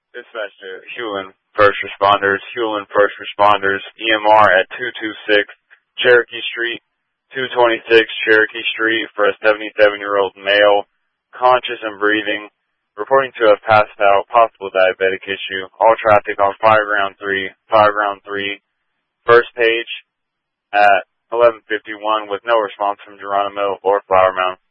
Dispatch to Hewlin First Responders. Hewlin First Responders. EMR at 226 Cherokee Street, 226 Cherokee Street for a 77-year-old male, conscious and breathing, reporting to have passed out, possible diabetic issue. All traffic on Fire Ground 3, first page at 11:51 with no response from Geronimo or Flower Mound.